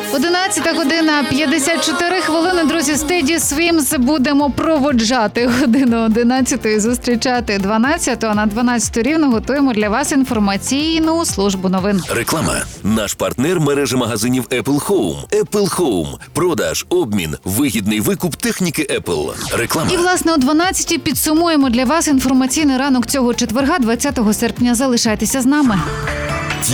11 година 54 хвилини, друзі, Steady Swims будемо проводжати годину 11, зустрічати 12, а на 12 рівно готуємо для вас інформаційну службу новин. Реклама. Наш партнер мережі магазинів Apple Home. Apple Home. Продаж, обмін, вигідний викуп техніки Apple. Реклама. І, власне, о 12 підсумуємо для вас інформаційний ранок цього четверга, 20 серпня. Залишайтеся з нами.